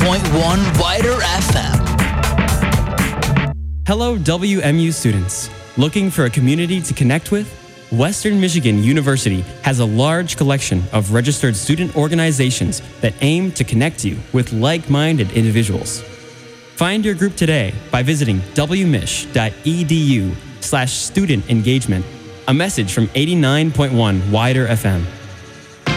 Wider FM. Hello, WMU students. Looking for a community to connect with? Western Michigan University has a large collection of registered student organizations that aim to connect you with like-minded individuals. Find your group today by visiting wmich.edu/student engagement. A message from 89.1 Wider FM.